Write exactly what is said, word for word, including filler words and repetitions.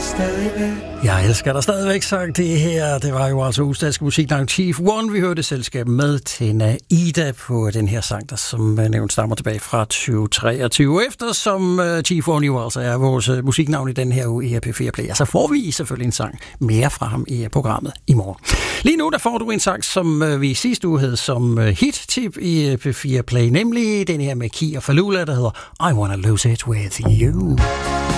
stadigvæk. Jeg elsker dig stadigvæk, sang det her. Det var jo altså Usdanske Musiknavn Chief One. Vi hørte selskab med Tina Ida på den her sang, der som nævnt stammer tilbage fra tyve treogtyve. Eftersom Chief One jo altså er vores musiknavn i den her uge i P fire Play, så får vi selvfølgelig en sang mere fra ham i programmet i morgen. Lige nu der får du en sang, som vi sidste uge havde som hit-tip i P fire Play, nemlig den her med Key og Falula, der hedder I Wanna Lose It With You.